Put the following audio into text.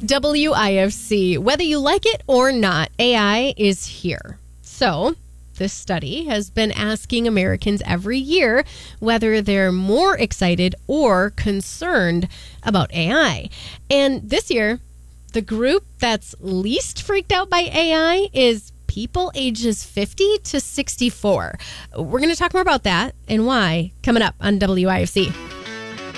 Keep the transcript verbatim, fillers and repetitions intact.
W I F C. Whether you like it or not, A I is here. So, this study has been asking Americans every year whether they're more excited or concerned about A I. And this year, the group that's least freaked out by A I is people ages fifty to sixty-four. We're going to talk more about that and why coming up on W I F C.